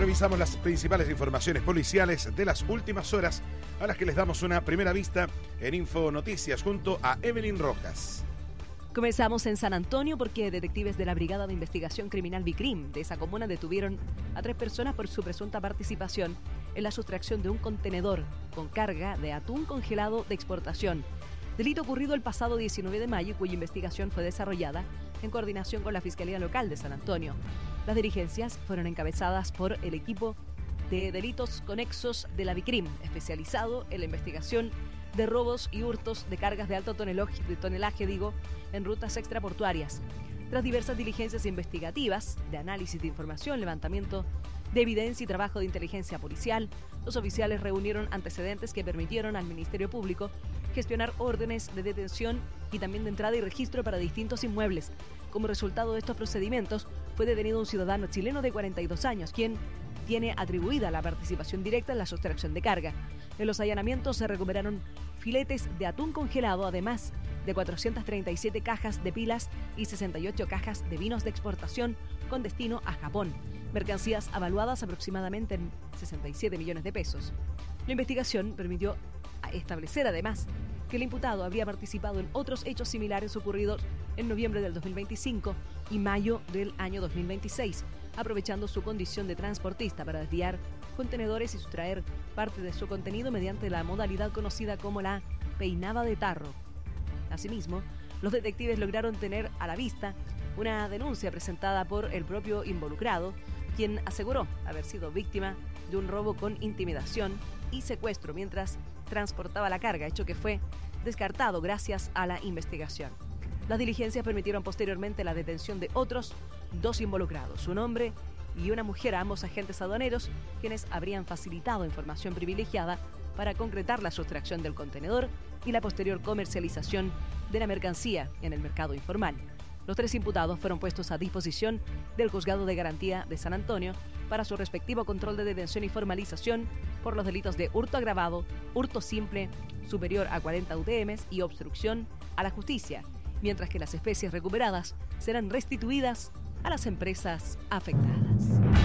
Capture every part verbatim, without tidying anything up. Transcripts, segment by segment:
revisamos las principales informaciones policiales de las últimas horas, a las que les damos una primera vista en Info Noticias junto a Evelyn Rojas. Comenzamos en San Antonio porque detectives de la Brigada de Investigación Criminal BICRIM de esa comuna detuvieron a tres personas por su presunta participación en la sustracción de un contenedor con carga de atún congelado de exportación. Delito ocurrido el pasado diecinueve de mayo, cuya investigación fue desarrollada en coordinación con la Fiscalía Local de San Antonio. Las diligencias fueron encabezadas por el equipo de delitos conexos de la BICRIM, especializado en la investigación de robos y hurtos de cargas de alto tonelaje, de tonelaje digo, en rutas extraportuarias. Tras diversas diligencias investigativas, de análisis de información, levantamiento de evidencia y trabajo de inteligencia policial, los oficiales reunieron antecedentes que permitieron al Ministerio Público gestionar órdenes de detención y también de entrada y registro para distintos inmuebles. Como resultado de estos procedimientos, fue detenido un ciudadano chileno de cuarenta y dos años, quien tiene atribuida la participación directa en la sustracción de carga. En los allanamientos se recuperaron filetes de atún congelado, además de cuatrocientas treinta y siete cajas de pilas y sesenta y ocho cajas de vinos de exportación con destino a Japón. Mercancías avaluadas aproximadamente en sesenta y siete millones de pesos. La investigación permitió establecer además que el imputado habría participado en otros hechos similares ocurridos en noviembre del dos mil veinticinco y mayo del año dos mil veintiséis, aprovechando su condición de transportista para desviar contenedores y sustraer parte de su contenido mediante la modalidad conocida como la peinada de tarro. Asimismo, los detectives lograron tener a la vista una denuncia presentada por el propio involucrado, quien aseguró haber sido víctima de un robo con intimidación y secuestro mientras transportaba la carga, hecho que fue descartado gracias a la investigación. Las diligencias permitieron posteriormente la detención de otros dos involucrados, un hombre y una mujer, ambos agentes aduaneros, quienes habrían facilitado información privilegiada para concretar la sustracción del contenedor y la posterior comercialización de la mercancía en el mercado informal. Los tres imputados fueron puestos a disposición del Juzgado de Garantía de San Antonio para su respectivo control de detención y formalización por los delitos de hurto agravado, hurto simple superior a cuarenta U T Ms y obstrucción a la justicia, mientras que las especies recuperadas serán restituidas a las empresas afectadas.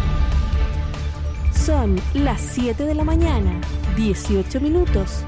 Son las siete de la mañana, dieciocho minutos.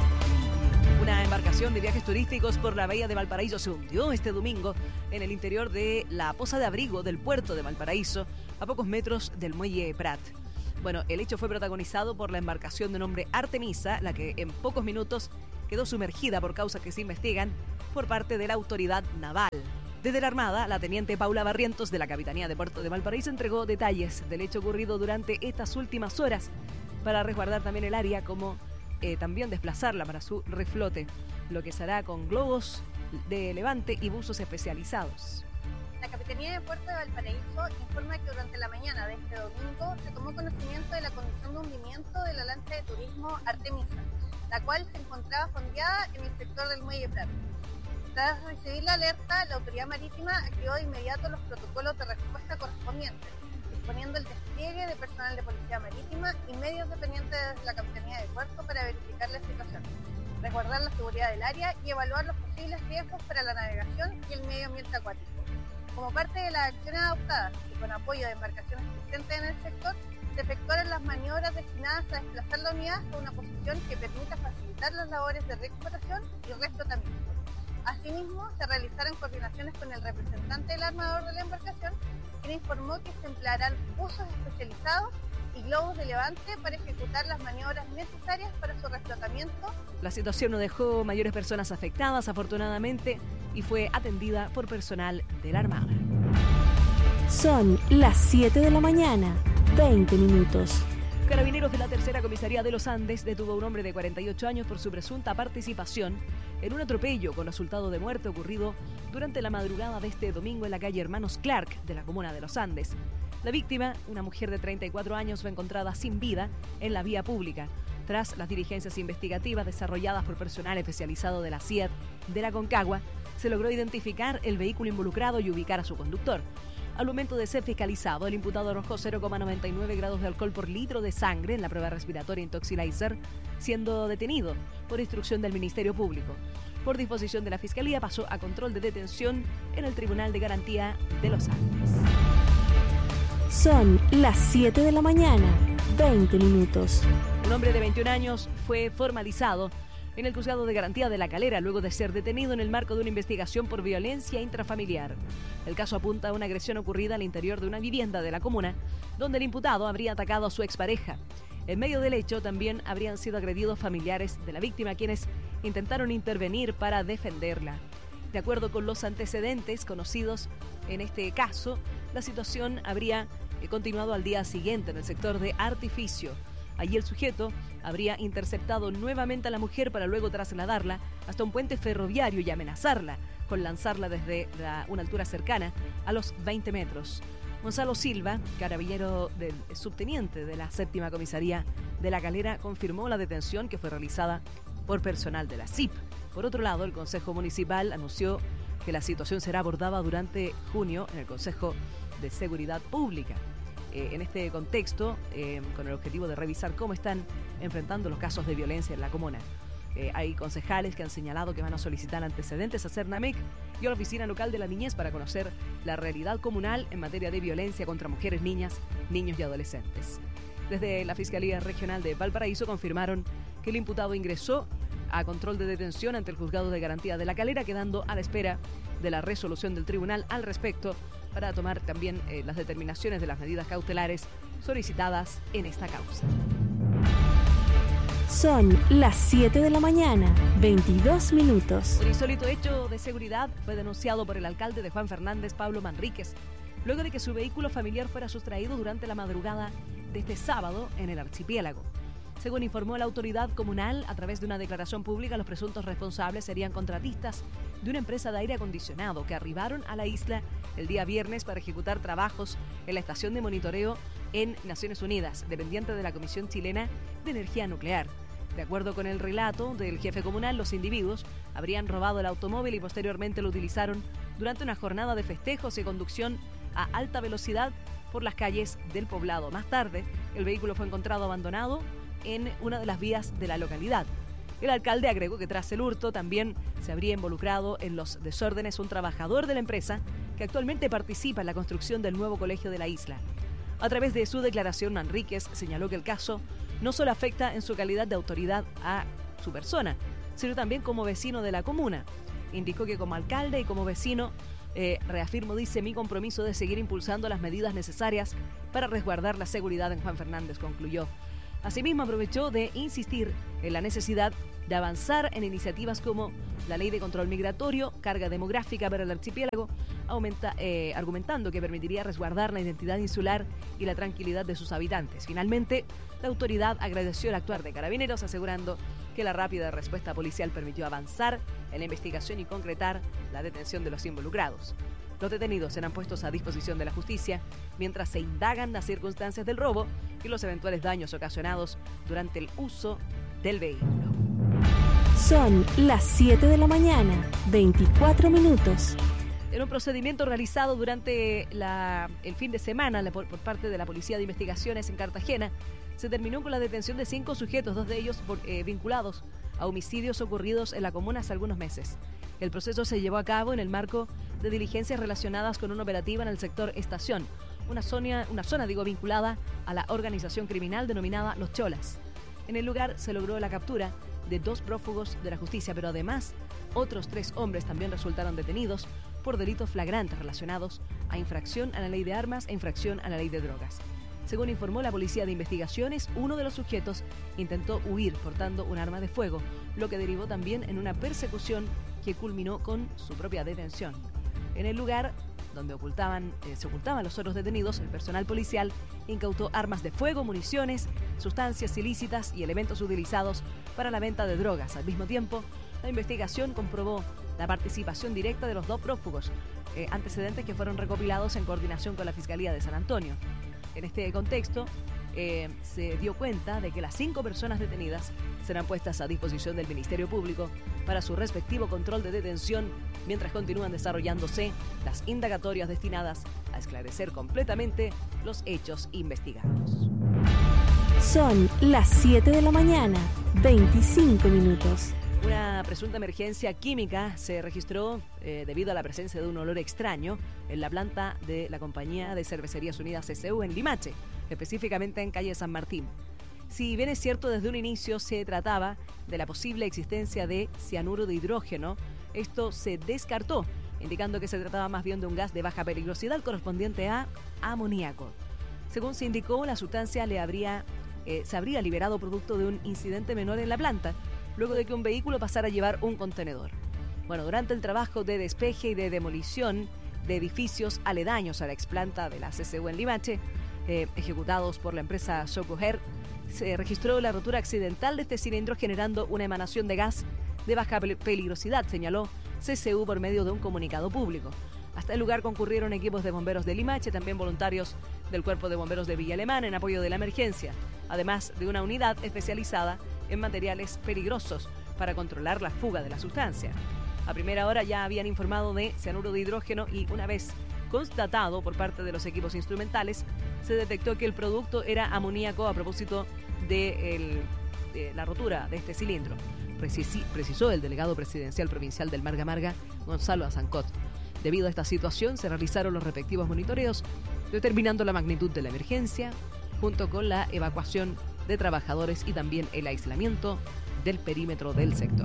Una embarcación de viajes turísticos por la bahía de Valparaíso se hundió este domingo en el interior de la posa de abrigo del puerto de Valparaíso, a pocos metros del muelle Prat. Bueno, el hecho fue protagonizado por la embarcación de nombre Artemisa, la que en pocos minutos quedó sumergida por causas que se investigan por parte de la autoridad naval. Desde la Armada, la teniente Paula Barrientos de la Capitanía de Puerto de Valparaíso entregó detalles del hecho ocurrido durante estas últimas horas para resguardar también el área, como eh, también desplazarla para su reflote, lo que se hará con globos de levante y buzos especializados. La Capitanía de Puerto de Valparaíso informa que durante la mañana de este domingo se tomó conocimiento de la condición de hundimiento de la lancha de turismo Artemisa, la cual se encontraba fondeada en el sector del muelle Prat. Tras recibir la alerta, la autoridad marítima activó de inmediato los protocolos de respuesta correspondientes, disponiendo el despliegue de personal de policía marítima y medios dependientes de la Capitanía de Puerto para verificar la situación, resguardar la seguridad del área y evaluar los posibles riesgos para la navegación y el medio ambiente acuático. Como parte de las acciones adoptadas y con apoyo de embarcaciones presentes en el sector, se efectuaron las maniobras destinadas a desplazar la unidad a una posición que permita facilitar las labores de recuperación y reflotamiento. Asimismo, se realizaron coordinaciones con el representante del armador de la embarcación, quien informó que se emplearán buzos especializados y globos de levante para ejecutar las maniobras necesarias para su reflotamiento. La situación no dejó mayores personas afectadas, afortunadamente, y fue atendida por personal de la Armada. Son las siete de la mañana, veinte minutos. Carabineros de la Tercera Comisaría de los Andes detuvo a un hombre de cuarenta y ocho años por su presunta participación en un atropello con resultado de muerte ocurrido durante la madrugada de este domingo en la calle Hermanos Clark de la comuna de Los Andes. La víctima, una mujer de treinta y cuatro años, fue encontrada sin vida en la vía pública. Tras las diligencias investigativas desarrolladas por personal especializado de la C I E D de la Concagua, se logró identificar el vehículo involucrado y ubicar a su conductor. Al momento de ser fiscalizado, el imputado arrojó cero coma noventa y nueve grados de alcohol por litro de sangre en la prueba respiratoria Intoxilizer, siendo detenido por instrucción del Ministerio Público. Por disposición de la Fiscalía, pasó a control de detención en el Tribunal de Garantía de Los Andes. Son las siete de la mañana, veinte minutos. Un hombre de veintiún años fue formalizado en el Juzgado de Garantía de La Calera luego de ser detenido en el marco de una investigación por violencia intrafamiliar. El caso apunta a una agresión ocurrida al interior de una vivienda de la comuna, donde el imputado habría atacado a su expareja. En medio del hecho también habrían sido agredidos familiares de la víctima, quienes intentaron intervenir para defenderla. De acuerdo con los antecedentes conocidos en este caso, la situación habría continuado al día siguiente en el sector de Artificio. Allí el sujeto habría interceptado nuevamente a la mujer para luego trasladarla hasta un puente ferroviario y amenazarla con lanzarla desde la, una altura cercana a los veinte metros. Gonzalo Silva, carabinero del subteniente de la séptima comisaría de La Calera, confirmó la detención que fue realizada por personal de la C I P. Por otro lado, el Consejo Municipal anunció que la situación será abordada durante junio en el Consejo de Seguridad Pública. Eh, en este contexto, eh, con el objetivo de revisar cómo están enfrentando los casos de violencia en la comuna. Eh, hay concejales que han señalado que van a solicitar antecedentes a Cernamec y a la Oficina Local de la Niñez para conocer la realidad comunal en materia de violencia contra mujeres, niñas, niños y adolescentes. Desde la Fiscalía Regional de Valparaíso confirmaron que el imputado ingresó a control de detención ante el Juzgado de Garantía de La Calera, quedando a la espera de la resolución del tribunal al respecto para tomar también eh, las determinaciones de las medidas cautelares solicitadas en esta causa. Son las siete de la mañana, veintidós minutos. Un insólito hecho de seguridad fue denunciado por el alcalde de Juan Fernández, Pablo Manríquez, luego de que su vehículo familiar fuera sustraído durante la madrugada de este sábado en el archipiélago. Según informó la autoridad comunal, a través de una declaración pública, los presuntos responsables serían contratistas de una empresa de aire acondicionado que arribaron a la isla el día viernes para ejecutar trabajos en la estación de monitoreo en Naciones Unidas, dependiente de la Comisión Chilena de Energía Nuclear. De acuerdo con el relato del jefe comunal, los individuos habrían robado el automóvil y posteriormente lo utilizaron durante una jornada de festejos y conducción a alta velocidad por las calles del poblado. Más tarde, el vehículo fue encontrado abandonado en una de las vías de la localidad. El alcalde agregó que tras el hurto también se habría involucrado en los desórdenes un trabajador de la empresa que actualmente participa en la construcción del nuevo colegio de la isla. A través de su declaración, Manríquez señaló que el caso no solo afecta en su calidad de autoridad a su persona, sino también como vecino de la comuna. Indicó que como alcalde y como vecino, eh, reafirmo, dice, mi compromiso de seguir impulsando las medidas necesarias para resguardar la seguridad en Juan Fernández, concluyó. Asimismo, aprovechó de insistir en la necesidad de avanzar en iniciativas como la ley de control migratorio, carga demográfica para el archipiélago, aumenta, eh, argumentando que permitiría resguardar la identidad insular y la tranquilidad de sus habitantes. Finalmente, la autoridad agradeció el actuar de Carabineros, asegurando que la rápida respuesta policial permitió avanzar en la investigación y concretar la detención de los involucrados. Los detenidos serán puestos a disposición de la justicia mientras se indagan las circunstancias del robo y los eventuales daños ocasionados durante el uso del vehículo. Son las siete de la mañana, veinticuatro minutos. En un procedimiento realizado durante la, el fin de semana por, por parte de la Policía de Investigaciones en Cartagena, se terminó con la detención de cinco sujetos, dos de ellos por, eh, vinculados a homicidios ocurridos en la comuna hace algunos meses. El proceso se llevó a cabo en el marco de diligencias relacionadas con una operativa en el sector Estación, una zona, una zona digo, vinculada a la organización criminal denominada Los Cholas. En el lugar se logró la captura de dos prófugos de la justicia, pero además otros tres hombres también resultaron detenidos por delitos flagrantes relacionados a infracción a la ley de armas e infracción a la ley de drogas. Según informó la Policía de Investigaciones, uno de los sujetos intentó huir portando un arma de fuego, lo que derivó también en una persecución que culminó con su propia detención. En el lugar donde ocultaban, eh, se ocultaban los otros detenidos, el personal policial incautó armas de fuego, municiones, sustancias ilícitas y elementos utilizados para la venta de drogas. Al mismo tiempo, la investigación comprobó la participación directa de los dos prófugos, eh, antecedentes que fueron recopilados en coordinación con la Fiscalía de San Antonio. En este contexto, eh, se dio cuenta de que las cinco personas detenidas serán puestas a disposición del Ministerio Público para su respectivo control de detención, mientras continúan desarrollándose las indagatorias destinadas a esclarecer completamente los hechos investigados. Son las siete de la mañana, veinticinco minutos. Una presunta emergencia química se registró eh, debido a la presencia de un olor extraño en la planta de la compañía de Cervecerías Unidas C C U en Limache, específicamente en calle San Martín. Si bien es cierto, desde un inicio se trataba de la posible existencia de cianuro de hidrógeno, esto se descartó, indicando que se trataba más bien de un gas de baja peligrosidad correspondiente a amoníaco. Según se indicó, la sustancia le habría, eh, se habría liberado producto de un incidente menor en la planta, luego de que un vehículo pasara a llevar un contenedor. Bueno, durante el trabajo de despeje y de demolición de edificios aledaños a la explanta de la C C U en Limache, eh, ejecutados por la empresa Socoher, se registró la rotura accidental de este cilindro generando una emanación de gas de baja peligrosidad, señaló C C U por medio de un comunicado público. Hasta el lugar concurrieron equipos de bomberos de Limache, también voluntarios del Cuerpo de Bomberos de Villa Alemana en apoyo de la emergencia, además de una unidad especializada en materiales peligrosos para controlar la fuga de la sustancia. A primera hora ya habían informado de cianuro de hidrógeno y una vez constatado por parte de los equipos instrumentales, se detectó que el producto era amoníaco a propósito de, el, de la rotura de este cilindro, Precisi, precisó el delegado presidencial provincial del Marga Marga, Gonzalo Azancot. Debido a esta situación se realizaron los respectivos monitoreos, determinando la magnitud de la emergencia, junto con la evacuación de trabajadores y también el aislamiento del perímetro del sector.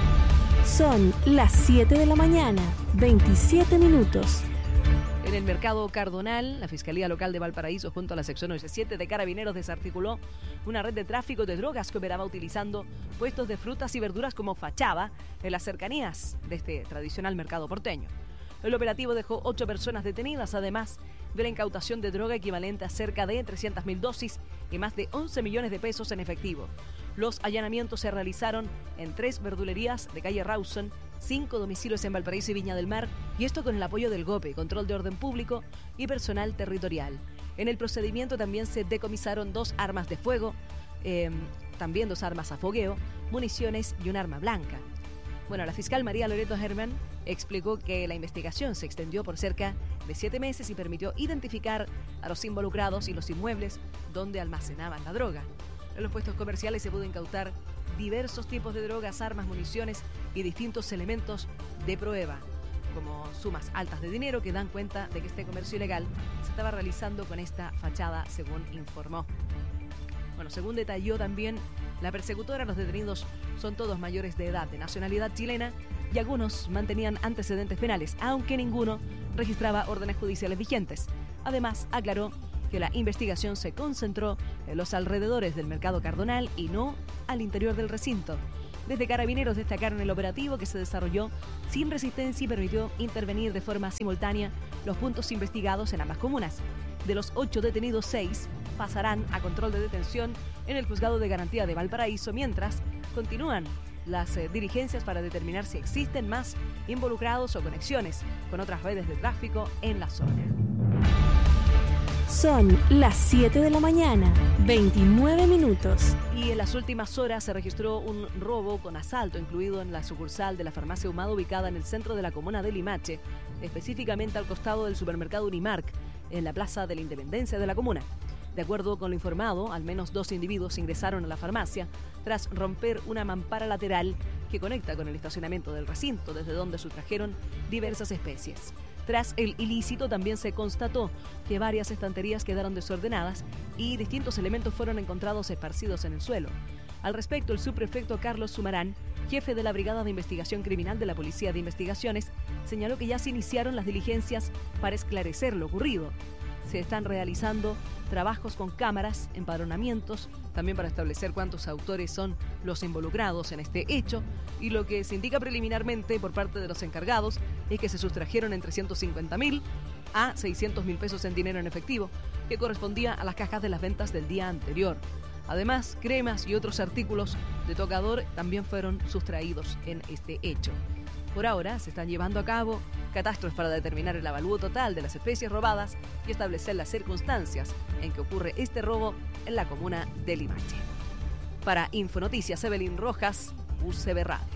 Son las siete de la mañana, veintisiete minutos. En el mercado Cardonal, la Fiscalía Local de Valparaíso junto a la sección once siete de Carabineros desarticuló una red de tráfico de drogas que operaba utilizando puestos de frutas y verduras como fachada en las cercanías de este tradicional mercado porteño. El operativo dejó ocho personas detenidas, además de la incautación de droga equivalente a cerca de trescientas mil dosis y más de once millones de pesos en efectivo. Los allanamientos se realizaron en tres verdulerías de calle Rawson, cinco domicilios en Valparaíso y Viña del Mar, y esto con el apoyo del GOPE, Control de Orden Público y personal territorial. En el procedimiento también se decomisaron dos armas de fuego, eh, también dos armas a fogueo, municiones y un arma blanca. Bueno, la fiscal María Loreto Herman explicó que la investigación se extendió por cerca de siete meses y permitió identificar a los involucrados y los inmuebles donde almacenaban la droga. En los puestos comerciales se pudo incautar diversos tipos de drogas, armas, municiones y distintos elementos de prueba, como sumas altas de dinero que dan cuenta de que este comercio ilegal se estaba realizando con esta fachada, según informó. Bueno, según detalló también la persecutora, los detenidos son todos mayores de edad, de nacionalidad chilena, y algunos mantenían antecedentes penales, aunque ninguno registraba órdenes judiciales vigentes. Además, aclaró que la investigación se concentró en los alrededores del mercado Cardonal y no al interior del recinto. Desde Carabineros destacaron el operativo que se desarrolló sin resistencia y permitió intervenir de forma simultánea los puntos investigados en ambas comunas. De los ocho detenidos, seis pasarán a control de detención en el Juzgado de Garantía de Valparaíso, mientras continúan las eh, diligencias para determinar si existen más involucrados o conexiones con otras redes de tráfico en la zona. Son las siete de la mañana, veintinueve minutos. Y en las últimas horas se registró un robo con asalto incluido en la sucursal de la farmacia Humada ubicada en el centro de la comuna de Limache, específicamente al costado del supermercado Unimark, en la plaza de la Independencia de la comuna. De acuerdo con lo informado, al menos dos individuos ingresaron a la farmacia tras romper una mampara lateral que conecta con el estacionamiento del recinto, desde donde sustrajeron diversas especies. Tras el ilícito también se constató que varias estanterías quedaron desordenadas y distintos elementos fueron encontrados esparcidos en el suelo. Al respecto, el subprefecto Carlos Sumarán, jefe de la Brigada de Investigación Criminal de la Policía de Investigaciones, señaló que ya se iniciaron las diligencias para esclarecer lo ocurrido. Se están realizando trabajos con cámaras, empadronamientos, también para establecer cuántos autores son los involucrados en este hecho, y lo que se indica preliminarmente por parte de los encargados es que se sustrajeron entre ciento cincuenta mil a seiscientos mil pesos en dinero en efectivo, que correspondía a las cajas de las ventas del día anterior. Además, cremas y otros artículos de tocador también fueron sustraídos en este hecho. Por ahora se están llevando a cabo catastros para determinar el avalúo total de las especies robadas y establecer las circunstancias en que ocurre este robo en la comuna de Limache. Para Infonoticias, Evelyn Rojas, U C B Radio.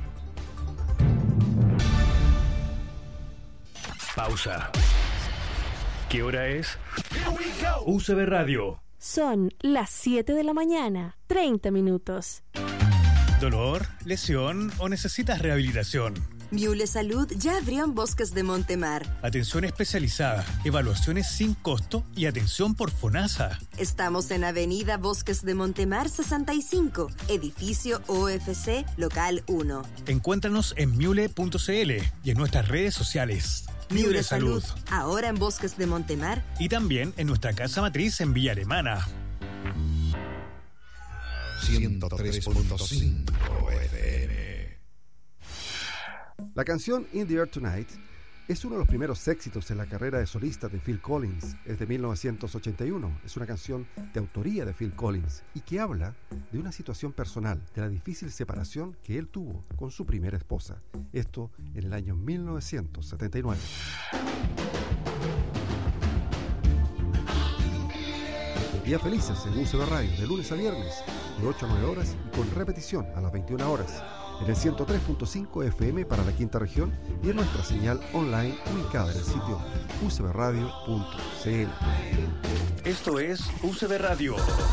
Pausa. ¿Qué hora es? U C B Radio. Son las siete de la mañana, treinta minutos. ¿Dolor, lesión o necesitas rehabilitación? Miule Salud ya abrió en Bosques de Montemar. Atención especializada, evaluaciones sin costo y atención por FONASA. Estamos en Avenida Bosques de Montemar sesenta y cinco, edificio O F C, local uno. Encuéntranos en miule punto c l y en nuestras redes sociales. Miule Salud, ahora en Bosques de Montemar. Y también en nuestra casa matriz en Villa Alemana. ciento tres punto cinco F M. La canción In the Air Tonight es uno de los primeros éxitos en la carrera de solista de Phil Collins. Es de mil novecientos ochenta y uno. Es una canción de autoría de Phil Collins y que habla de una situación personal, de la difícil separación que él tuvo con su primera esposa. Esto en el año mil novecientos setenta y nueve. Días felices en U C B Radio, de lunes a viernes, de ocho a nueve horas y con repetición a las veintiuna horas. En el ciento tres punto cinco F M para la quinta región y en nuestra señal online ubicada en el sitio u c b radio punto c l. Esto es U C B Radio.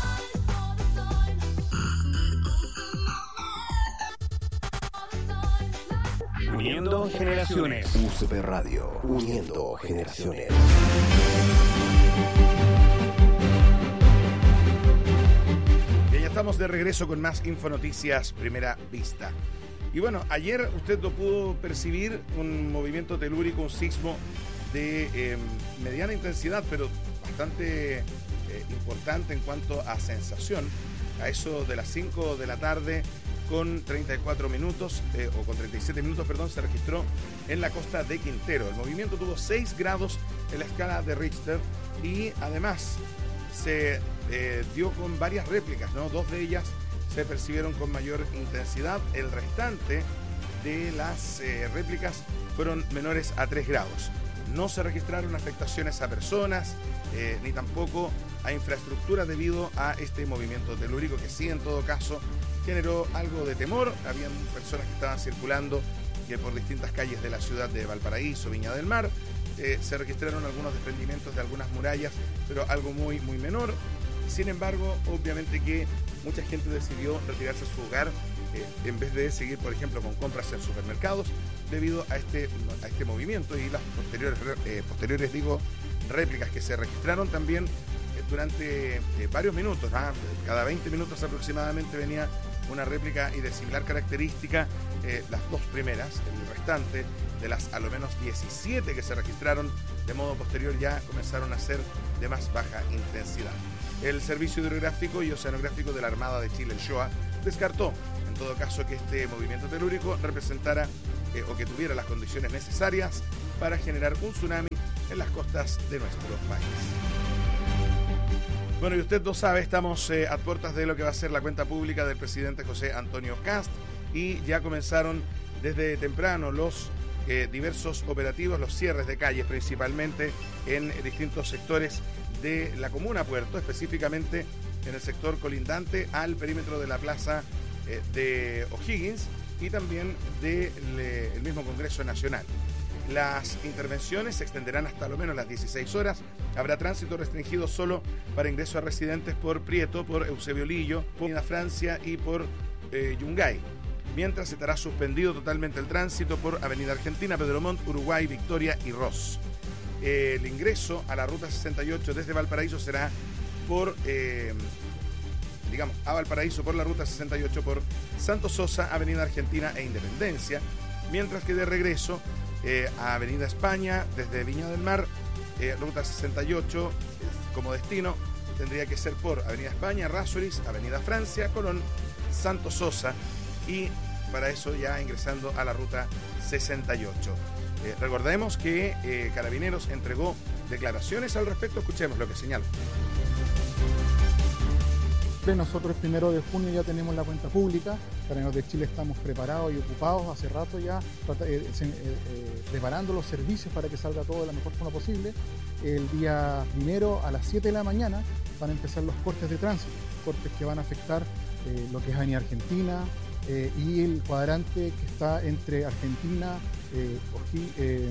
Uniendo generaciones. U C B Radio, uniendo generaciones. Y ya estamos de regreso con más Infonoticias Primera Vista. Y bueno, ayer usted lo pudo percibir, un movimiento telúrico, un sismo de eh, mediana intensidad, pero bastante eh, importante en cuanto a sensación. A eso de las cinco de la tarde con treinta y cuatro minutos, eh, o con treinta y siete minutos, perdón, se registró en la costa de Quintero. El movimiento tuvo seis grados en la escala de Richter y además se eh, dio con varias réplicas, ¿no? Dos de ellas se percibieron con mayor intensidad. El restante de las eh, réplicas fueron menores a tres grados. No se registraron afectaciones a personas, eh, ni tampoco a infraestructura debido a este movimiento telúrico que sí, en todo caso, generó algo de temor. Habían personas que estaban circulando que por distintas calles de la ciudad de Valparaíso, Viña del Mar, eh, se registraron algunos desprendimientos de algunas murallas, pero algo muy, muy menor. Sin embargo, obviamente que mucha gente decidió retirarse a su hogar eh, en vez de seguir, por ejemplo, con compras en supermercados debido a este, a este movimiento y las posteriores, eh, posteriores digo, réplicas que se registraron también eh, durante eh, varios minutos. ¿ah? Cada veinte minutos aproximadamente venía una réplica y de similar característica. Eh, las dos primeras, el restante de las a lo menos diecisiete que se registraron de modo posterior ya comenzaron a ser de más baja intensidad. El Servicio Hidrográfico y Oceanográfico de la Armada de Chile, el SHOA, descartó, en todo caso, que este movimiento telúrico representara eh, o que tuviera las condiciones necesarias para generar un tsunami en las costas de nuestro país. Bueno, y usted lo sabe, estamos eh, a puertas de lo que va a ser la cuenta pública del presidente José Antonio Kast y ya comenzaron desde temprano los eh, diversos operativos, los cierres de calles principalmente en eh, distintos sectores de la comuna Puerto, específicamente en el sector colindante al perímetro de la plaza eh, de O'Higgins y también del de el mismo Congreso Nacional. Las intervenciones se extenderán hasta lo menos las dieciséis horas. Habrá tránsito restringido solo para ingreso a residentes por Prieto, por Eusebio Lillo, por Avenida Francia y por eh, Yungay. Mientras estará suspendido totalmente el tránsito por Avenida Argentina, Pedro Montt, Uruguay, Victoria y Ross. El ingreso a la ruta sesenta y ocho desde Valparaíso será por, eh, digamos, a Valparaíso por la ruta sesenta y ocho por Santo Sosa, Avenida Argentina e Independencia, mientras que de regreso eh, a Avenida España desde Viña del Mar, eh, ruta sesenta y ocho eh, como destino tendría que ser por Avenida España, Errázuriz, Avenida Francia, Colón, Santo Sosa y para eso ya ingresando a la ruta sesenta y ocho. Eh, recordemos que eh, Carabineros entregó declaraciones al respecto. Escuchemos lo que señala. Nosotros el primero de junio ya tenemos la cuenta pública. Carabineros de Chile estamos preparados y ocupados hace rato ya, eh, eh, eh, preparando los servicios para que salga todo de la mejor forma posible. El día primero a las siete de la mañana van a empezar los cortes de tránsito, cortes que van a afectar eh, lo que es Avenida Argentina eh, y el cuadrante que está entre Argentina, Eh, eh,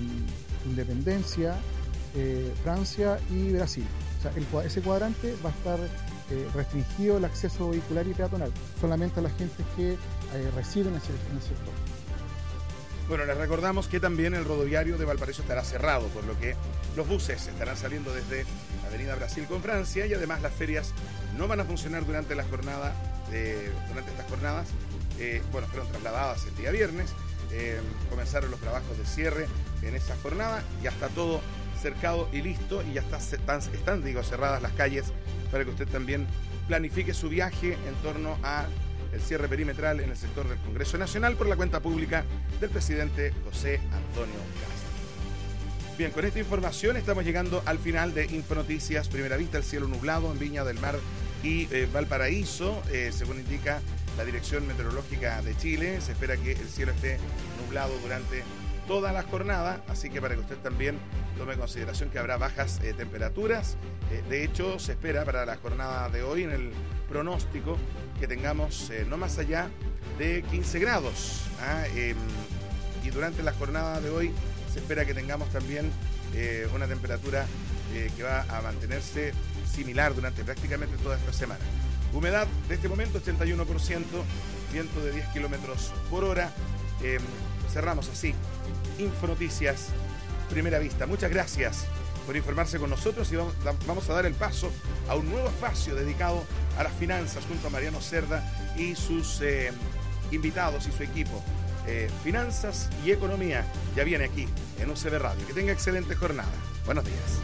Independencia, eh, Francia y Brasil. O sea, el, ese cuadrante va a estar eh, restringido el acceso vehicular y peatonal, solamente a la gente que eh, reside en, ese, en el sector. Bueno, les recordamos que también el rodoviario de Valparaíso estará cerrado, por lo que los buses estarán saliendo desde Avenida Brasil con Francia y además las ferias no van a funcionar durante la jornada, eh, durante estas jornadas. Eh, bueno, fueron trasladadas el día viernes, eh, comenzaron los trabajos de cierre en esa jornada, ya está todo cercado y listo y ya está, están, están digo, cerradas las calles para que usted también planifique su viaje en torno a el cierre perimetral en el sector del Congreso Nacional por la cuenta pública del presidente José Antonio Kast. Bien, con esta información estamos llegando al final de Infonoticias Primera Vista. El cielo nublado en Viña del Mar y eh, Valparaíso, eh, según indica la Dirección Meteorológica de Chile. Se espera que el cielo esté nublado durante toda la jornada, así que para que usted también tome en consideración que habrá bajas eh, temperaturas. Eh, de hecho, se espera para la jornada de hoy en el pronóstico que tengamos eh, no más allá de quince grados. ¿ah? Eh, y durante la jornada de hoy se espera que tengamos también eh, una temperatura eh, que va a mantenerse similar durante prácticamente toda esta semana. Humedad de este momento ochenta y uno por ciento, viento de diez kilómetros por hora. Eh, cerramos así Infonoticias Primera Vista. Muchas gracias por informarse con nosotros y vamos, vamos a dar el paso a un nuevo espacio dedicado a las finanzas junto a Mariano Cerda y sus eh, invitados y su equipo. Eh, finanzas y economía ya viene aquí en U C B Radio. Que tenga excelente jornada. Buenos días.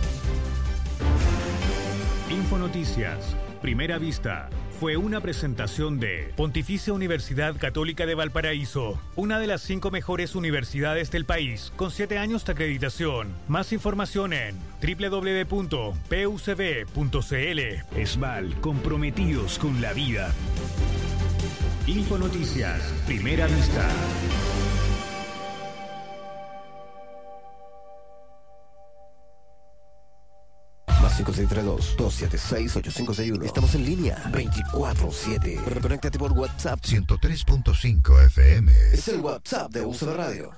Infonoticias Primera Vista fue una presentación de Pontificia Universidad Católica de Valparaíso, una de las cinco mejores universidades del país, con siete años de acreditación. Más información en doble u doble u doble u punto p u c b punto c l. Esval, comprometidos con la vida. Infonoticias Primera Vista. cinco seis tres dos, dos siete seis, ocho cinco seis uno. Estamos en línea veinticuatro siete. Conéctate por WhatsApp ciento tres punto cinco F M. Es el WhatsApp de U C B Radio.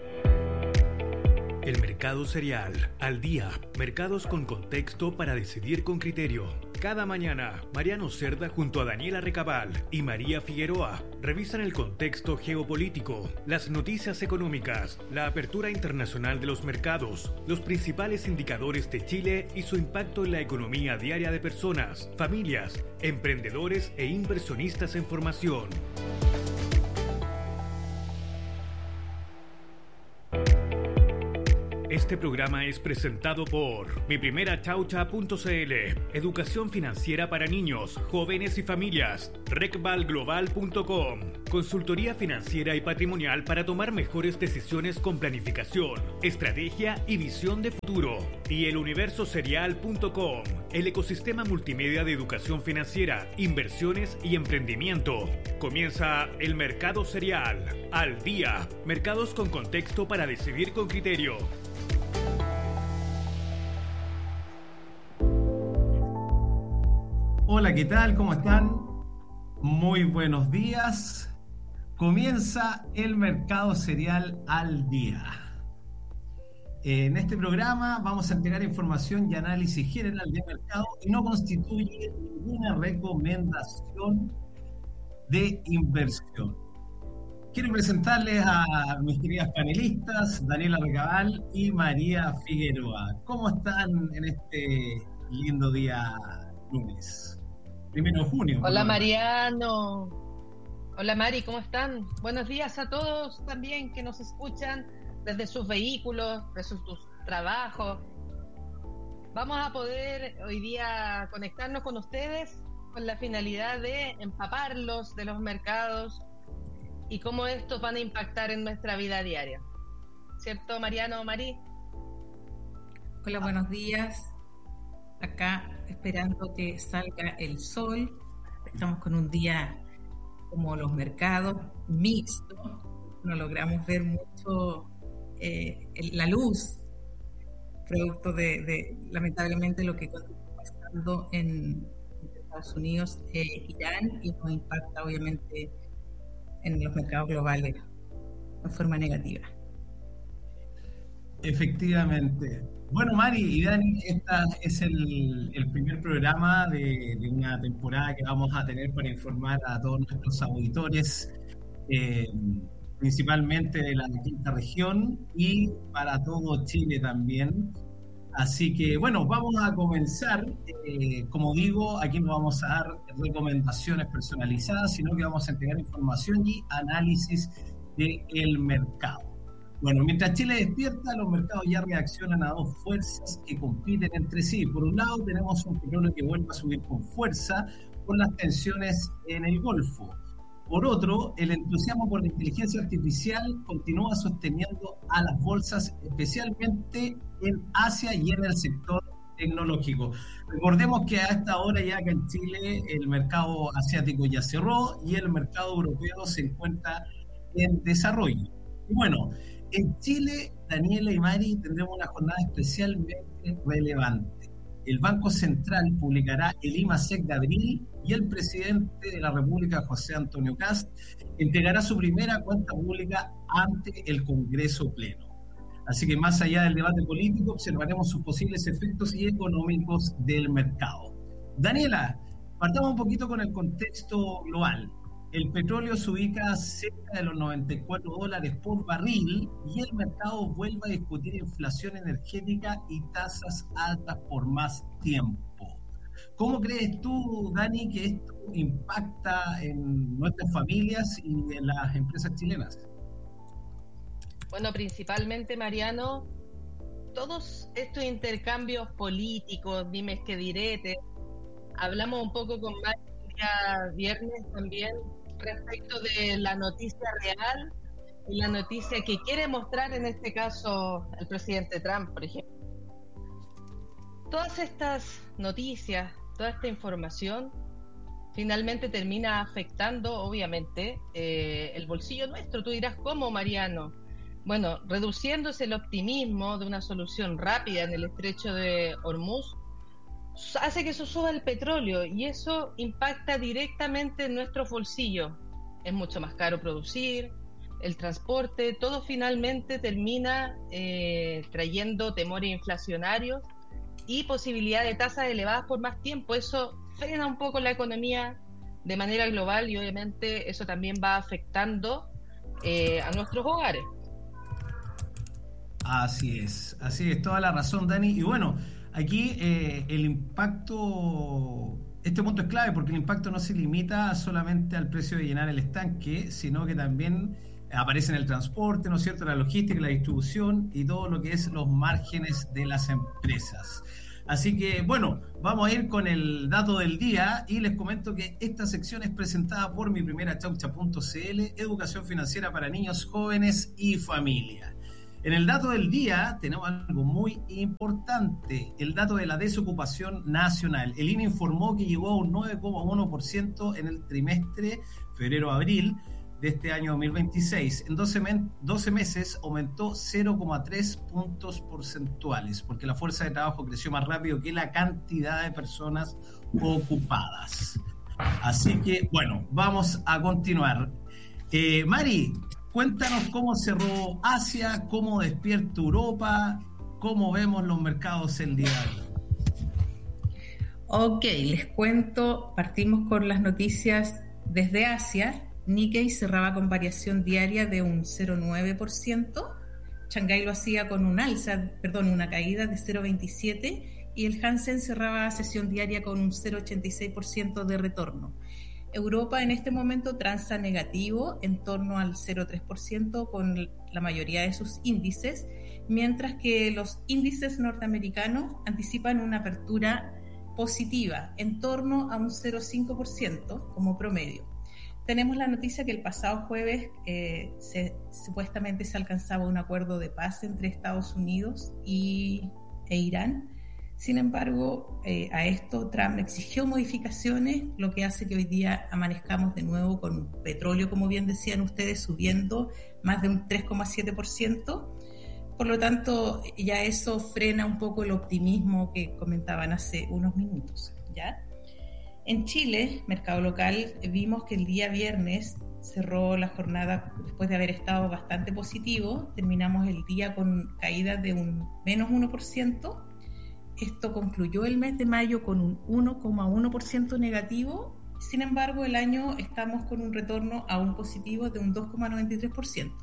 El mercado cereal, al día, mercados con contexto para decidir con criterio. Cada mañana, Mariano Cerda junto a Daniela Recabal y María Figueroa revisan el contexto geopolítico, las noticias económicas, la apertura internacional de los mercados, los principales indicadores de Chile y su impacto en la economía diaria de personas, familias, emprendedores e inversionistas en formación. Este programa es presentado por mi primera chaucha punto c l, educación financiera para niños, jóvenes y familias, recval global punto com, consultoría financiera y patrimonial para tomar mejores decisiones con planificación, estrategia y visión de futuro, y el universo serial punto com, el ecosistema multimedia de educación financiera, inversiones y emprendimiento. Comienza el mercado serial, al día, mercados con contexto para decidir con criterio. Hola, ¿qué tal? ¿Cómo están? Muy buenos días. Comienza el mercado cereal al día. En este programa vamos a entregar información y análisis general del mercado y no constituye ninguna recomendación de inversión. Quiero presentarles a mis queridas panelistas, Daniela Recabal y María Figueroa. ¿Cómo están en este lindo día lunes? Primero de junio. Hola Mariano. Hola Mari, ¿cómo están? Buenos días a todos también que nos escuchan desde sus vehículos, desde sus, sus trabajos. Vamos a poder hoy día conectarnos con ustedes con la finalidad de empaparlos de los mercados y cómo estos van a impactar en nuestra vida diaria. ¿Cierto, Mariano o Mari? Hola, buenos días. Acá esperando que salga el sol. Estamos con un día como los mercados mixto. No logramos ver mucho eh, la luz, producto de, de lamentablemente lo que está pasando en Estados Unidos e eh, Irán, y nos impacta obviamente en los mercados globales de forma negativa. Efectivamente. Bueno, Mari y Dani, este es el, el primer programa de, de una temporada que vamos a tener para informar a todos nuestros auditores, eh, principalmente de la quinta región y para todo Chile también. Así que, bueno, vamos a comenzar. Eh, como digo, aquí no vamos a dar recomendaciones personalizadas, sino que vamos a entregar información y análisis del mercado. Bueno, mientras Chile despierta, los mercados ya reaccionan a dos fuerzas que compiten entre sí. Por un lado, tenemos un petróleo que vuelve a subir con fuerza por las tensiones en el Golfo. Por otro, el entusiasmo por la inteligencia artificial continúa sosteniendo a las bolsas, especialmente en Asia y en el sector tecnológico. Recordemos que a esta hora ya acá en Chile el mercado asiático ya cerró y el mercado europeo se encuentra en desarrollo. Y bueno, en Chile, Daniela y Mari, tendremos una jornada especialmente relevante. El Banco Central publicará el IMASEC de abril y el presidente de la República, José Antonio Kast, entregará su primera cuenta pública ante el Congreso Pleno. Así que más allá del debate político, observaremos sus posibles efectos y económicos del mercado. Daniela, partamos un poquito con el contexto global. El petróleo se ubica cerca de los noventa y cuatro dólares por barril y el mercado vuelve a discutir inflación energética y tasas altas por más tiempo. ¿Cómo crees tú, Dani, que esto impacta en nuestras familias y en las empresas chilenas? Bueno, principalmente, Mariano, todos estos intercambios políticos, dimes que diretes, hablamos un poco con Mari el día viernes también respecto de la noticia real y la noticia que quiere mostrar en este caso el presidente Trump, por ejemplo. Todas estas noticias, toda esta información finalmente termina afectando obviamente eh, el bolsillo nuestro. Tú dirás, ¿cómo, Mariano? Bueno, reduciéndose el optimismo de una solución rápida en el estrecho de Hormuz, hace que eso suba el petróleo y eso impacta directamente en nuestro bolsillo. Es mucho más caro producir, el transporte, todo finalmente termina eh, trayendo temores inflacionarios y posibilidad de tasas elevadas por más tiempo. Eso frena un poco la economía de manera global y obviamente eso también va afectando eh, a nuestros hogares. Así es, así es, toda la razón, Dani. Y bueno, aquí eh, el impacto, este punto es clave porque el impacto no se limita solamente al precio de llenar el estanque, sino que también aparece en el transporte, ¿no es cierto?, la logística, la distribución y todo lo que es los márgenes de las empresas. Así que, bueno, vamos a ir con el dato del día y les comento que esta sección es presentada por mi primera chaucha punto c l, educación financiera para niños, jóvenes y familia. En el dato del día tenemos algo muy importante, el dato de la desocupación nacional. El I N E informó que llegó a un nueve coma uno por ciento en el trimestre febrero-abril de este año dos mil veintiséis. En doce, men- doce meses aumentó cero coma tres puntos porcentuales, porque la fuerza de trabajo creció más rápido que la cantidad de personas ocupadas. Así que, bueno, vamos a continuar. Eh, Mari, cuéntanos cómo cerró Asia, cómo despierta Europa, cómo vemos los mercados el día de hoy. Ok, les cuento, partimos con las noticias desde Asia. Nikkei cerraba con variación diaria de un cero coma nueve por ciento, Shanghái lo hacía con un alza, perdón, una caída de cero coma veintisiete por ciento y el Hansen cerraba sesión diaria con un cero coma ochenta y seis por ciento de retorno. Europa en este momento transa negativo en torno al cero coma tres por ciento con la mayoría de sus índices, mientras que los índices norteamericanos anticipan una apertura positiva en torno a un cero coma cinco por ciento como promedio. Tenemos la noticia que el pasado jueves eh, se, supuestamente se alcanzaba un acuerdo de paz entre Estados Unidos y, e Irán. Sin embargo, eh, a esto Trump exigió modificaciones, lo que hace que hoy día amanezcamos de nuevo con petróleo, como bien decían ustedes, subiendo más de un tres coma siete por ciento. Por lo tanto, ya eso frena un poco el optimismo que comentaban hace unos minutos, ¿ya? En Chile, mercado local, vimos que el día viernes cerró la jornada después de haber estado bastante positivo. Terminamos el día con caídas de un menos uno por ciento. Esto concluyó el mes de mayo con un uno coma uno por ciento negativo. Sin embargo, el año estamos con un retorno a un positivo de un dos coma noventa y tres por ciento.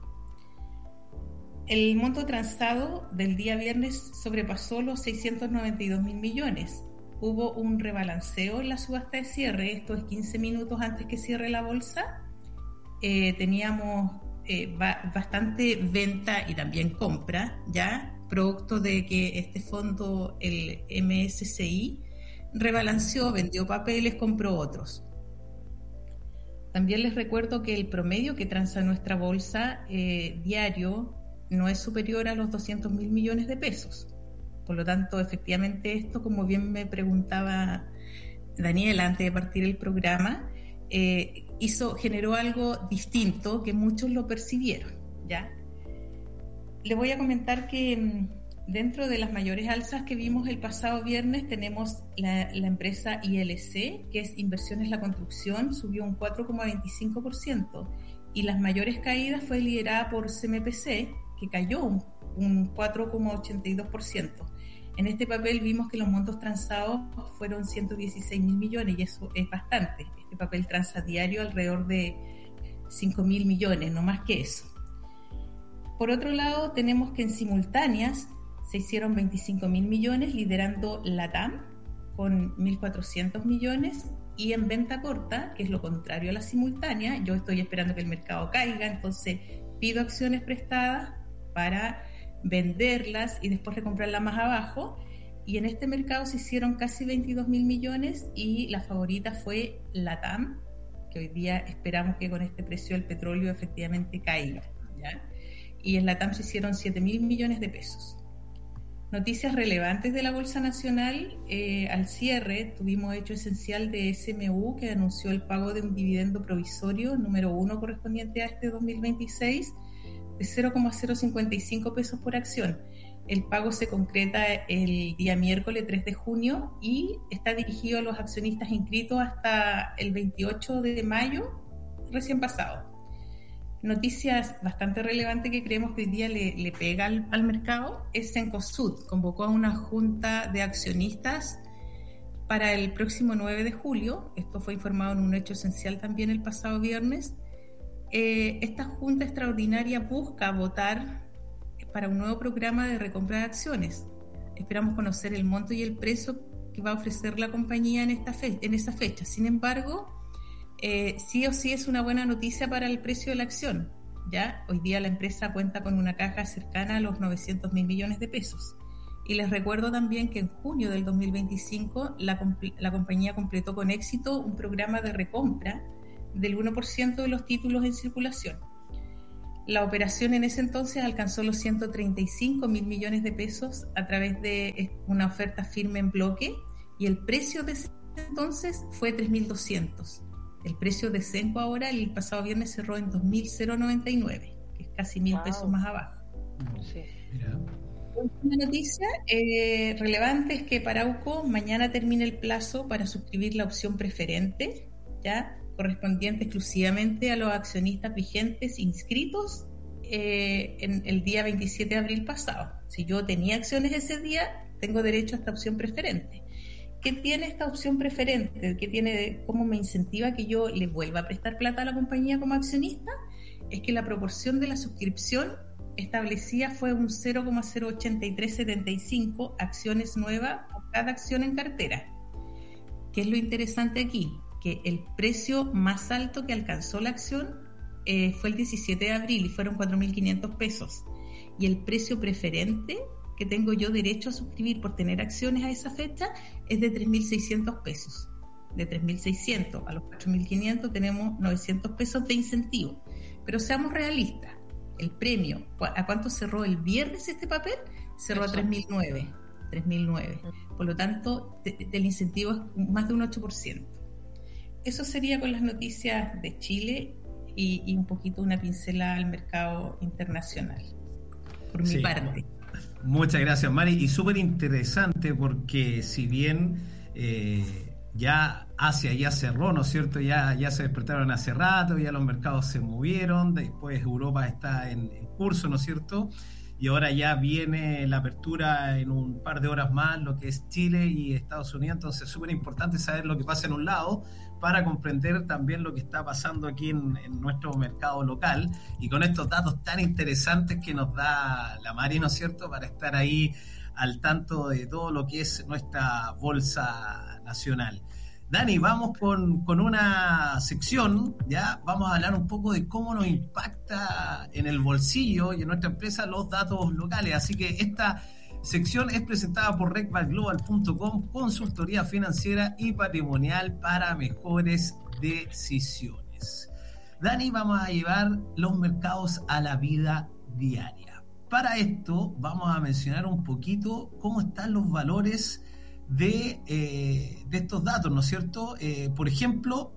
El monto transado del día viernes sobrepasó los seiscientos noventa y dos mil millones. Hubo un rebalanceo en la subasta de cierre, esto es quince minutos antes que cierre la bolsa. Eh, teníamos eh, ba- bastante venta y también compra, ya producto de que este fondo, el M S C I, rebalanceó, vendió papeles, compró otros. También les recuerdo que el promedio que transa nuestra bolsa eh, diario no es superior a los doscientos mil millones de pesos. Por lo tanto, efectivamente esto, como bien me preguntaba Daniela antes de partir el programa, eh, hizo, generó algo distinto que muchos lo percibieron, ¿ya? Le voy a comentar que dentro de las mayores alzas que vimos el pasado viernes tenemos la, la empresa I L C, que es Inversiones La Construcción, subió un cuatro coma veinticinco por ciento, y las mayores caídas fue liderada por C M P C, que cayó un, un cuatro coma ochenta y dos por ciento. En este papel vimos que los montos transados fueron ciento dieciséis mil millones, y eso es bastante. Este papel transa diario alrededor de cinco mil millones, no más que eso. Por otro lado, tenemos que en simultáneas se hicieron veinticinco mil millones, liderando LATAM con mil cuatrocientos millones, y en venta corta, que es lo contrario a la simultánea, yo estoy esperando que el mercado caiga, entonces pido acciones prestadas para venderlas y después recomprarlas más abajo, y en este mercado se hicieron casi veintidós mil millones, y la favorita fue LATAM, que hoy día esperamos que con este precio del petróleo efectivamente caiga, ¿ya? Y en LATAM se hicieron siete mil millones de pesos. Noticias relevantes de la Bolsa Nacional. Eh, al cierre tuvimos hecho esencial de S M U, que anunció el pago de un dividendo provisorio número uno correspondiente a este dos mil veintiséis de cero coma cero cincuenta y cinco pesos por acción. El pago se concreta el día miércoles tres de junio y está dirigido a los accionistas inscritos hasta el veintiocho de mayo recién pasado. Noticias bastante relevantes que creemos que hoy día le, le pega al, al mercado es Cencosud. Convocó a una junta de accionistas para el próximo nueve de julio. Esto fue informado en un hecho esencial también el pasado viernes. Eh, esta junta extraordinaria busca votar para un nuevo programa de recompra de acciones. Esperamos conocer el monto y el precio que va a ofrecer la compañía en, esta fe- en esa fecha. Sin embargo, Eh, sí o sí es una buena noticia para el precio de la acción, ¿ya? Hoy día la empresa cuenta con una caja cercana a los novecientos mil millones de pesos. Y les recuerdo también que en junio del dos mil veinticinco la, la compañía completó con éxito un programa de recompra del uno por ciento de los títulos en circulación. La operación en ese entonces alcanzó los ciento treinta y cinco mil millones de pesos a través de una oferta firme en bloque, y el precio de ese entonces fue tres mil doscientos. El precio de Cenco ahora, el pasado viernes, cerró en dos mil noventa y nueve, que es casi mil wow. pesos más abajo. Sí. Una noticia eh, relevante es que Parauco mañana termina el plazo para suscribir la opción preferente, ya correspondiente exclusivamente a los accionistas vigentes inscritos eh, en el día veintisiete de abril pasado. Si yo tenía acciones ese día, tengo derecho a esta opción preferente. ¿Qué tiene esta opción preferente? ¿Qué tiene, cómo me incentiva que yo le vuelva a prestar plata a la compañía como accionista? Es que la proporción de la suscripción establecida fue un cero coma cero ochenta y tres setenta y cinco acciones nuevas por cada acción en cartera. ¿Qué es lo interesante aquí? Que el precio más alto que alcanzó la acción eh, fue el diecisiete de abril y fueron cuatro mil quinientos pesos. Y el precio preferente que tengo yo derecho a suscribir por tener acciones a esa fecha es de tres mil seiscientos pesos. De tres mil seiscientos a los cuatro mil quinientos tenemos novecientos pesos de incentivo. Pero seamos realistas, el premio, ¿a cuánto cerró el viernes este papel? Cerró a tres mil nueve. tres mil nueve. Por lo tanto, de, de, del incentivo es más de un ocho por ciento. Eso sería con las noticias de Chile y, y un poquito una pincelada al mercado internacional, por mi sí. parte. Muchas gracias, Mari, y súper interesante porque si bien eh, ya Asia ya cerró, ¿no es cierto? Ya, ya se despertaron hace rato, ya los mercados se movieron, después Europa está en, en curso, ¿no es cierto? Y ahora ya viene la apertura en un par de horas más, lo que es Chile y Estados Unidos. Entonces es súper importante saber lo que pasa en un lado para comprender también lo que está pasando aquí en, en nuestro mercado local, y con estos datos tan interesantes que nos da la Mari, ¿no es cierto?, para estar ahí al tanto de todo lo que es nuestra bolsa nacional. Dani, vamos con, con una sección, ya vamos a hablar un poco de cómo nos impacta en el bolsillo y en nuestra empresa los datos locales. Así que esta sección es presentada por rec val global punto com, consultoría financiera y patrimonial para mejores decisiones. Dani, vamos a llevar los mercados a la vida diaria. Para esto vamos a mencionar un poquito cómo están los valores de, eh, de estos datos, ¿no es cierto? Eh, por ejemplo,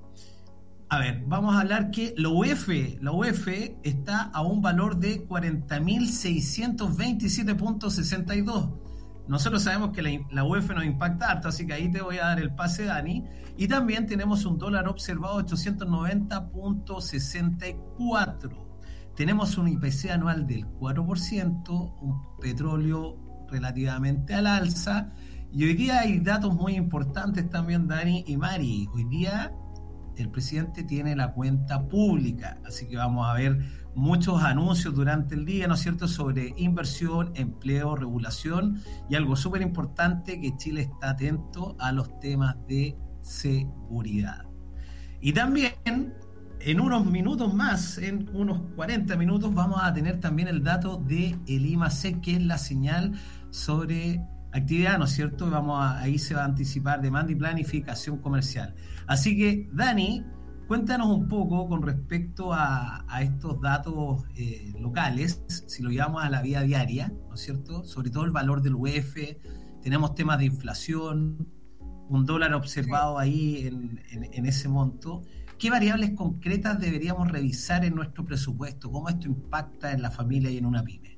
a ver, vamos a hablar que la U E F, la U E F está a un valor de cuarenta mil seiscientos veintisiete punto sesenta y dos. Nosotros sabemos que la, la U E F nos impacta harto, así que ahí te voy a dar el pase, Dani. Y también tenemos un dólar observado ochocientos noventa punto sesenta y cuatro. Tenemos un I P C anual del cuatro por ciento, un petróleo relativamente al alza. Y hoy día hay datos muy importantes también, Dani y Mari. Hoy día el presidente tiene la cuenta pública, así que vamos a ver muchos anuncios durante el día, ¿no es cierto?, sobre inversión, empleo, regulación, y algo súper importante, que Chile está atento a los temas de seguridad. Y también en unos minutos más, en unos cuarenta minutos, vamos a tener también el dato de el I M A C E C, que es la señal sobre actividad, ¿no es cierto? Vamos a, ahí se va a anticipar demanda y planificación comercial. Así que, Dani, cuéntanos un poco con respecto a, a estos datos eh, locales, si lo llevamos a la vida diaria, ¿no es cierto? Sobre todo el valor del U E F, tenemos temas de inflación, un dólar observado ahí en, en, en ese monto. ¿Qué variables concretas deberíamos revisar en nuestro presupuesto? ¿Cómo esto impacta en la familia y en una pyme?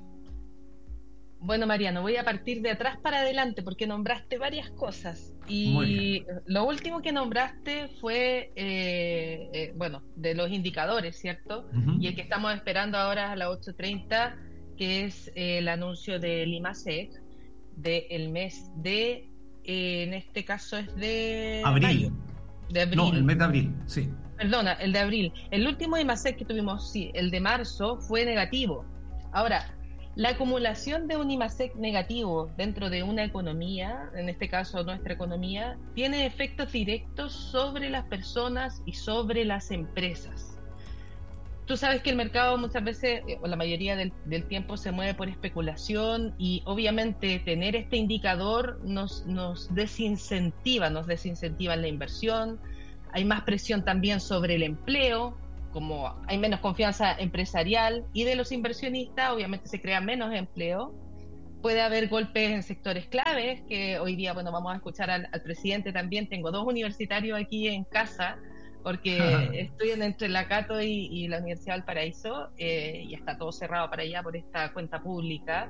Bueno, Mariano, voy a partir de atrás para adelante porque nombraste varias cosas. Y lo último que nombraste fue, eh, eh, bueno, de los indicadores, ¿cierto? Uh-huh. Y el que estamos esperando ahora a las ocho treinta, que es eh, el anuncio del I M A C E C del mes de, eh, en este caso es de abril. Mayo, de abril. No, el mes de abril, sí. Perdona, el de abril. El último I M A C E C que tuvimos, sí, el de marzo, fue negativo. Ahora, la acumulación de un I M A C E C negativo dentro de una economía, en este caso nuestra economía, tiene efectos directos sobre las personas y sobre las empresas. Tú sabes que el mercado muchas veces, o la mayoría del, del tiempo, se mueve por especulación, y obviamente tener este indicador nos, nos desincentiva, nos desincentiva en la inversión. Hay más presión también sobre el empleo, como hay menos confianza empresarial, y de los inversionistas obviamente se crea menos empleo. Puede haber golpes en sectores claves, que hoy día, bueno, vamos a escuchar al, al presidente también. Tengo dos universitarios aquí en casa, porque estoy entre la Cato y, y la Universidad Valparaíso, eh, y está todo cerrado para allá por esta cuenta pública.